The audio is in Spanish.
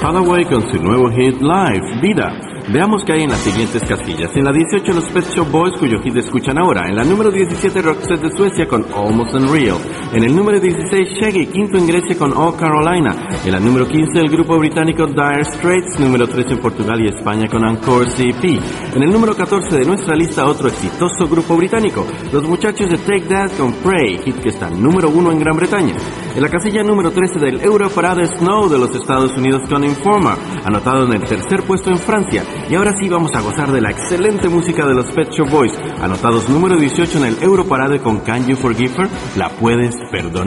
Hathaway con su nuevo hit Live, Vida. Veamos qué hay en las siguientes casillas. En la 18 los Pet Shop Boys, cuyo hit escuchan ahora. En la número 17 Roxette de Suecia con Almost Unreal. En el número 16 Shaggy, quinto en Grecia con Oh Carolina. En la número 15 el grupo británico Dire Straits. Número 13 en Portugal y España con Encore CP. En el número 14 de nuestra lista otro exitoso grupo británico, los muchachos de Take That con Pray, hit que está número 1 en Gran Bretaña. En la casilla número 13 del Europarade Snow de los Estados Unidos con Informer, anotado en el tercer puesto en Francia. Y ahora sí vamos a gozar de la excelente música de los Pet Shop Boys, anotados número 18 en el Europarade con Can You Forgive Her, La Puedes Perdonar.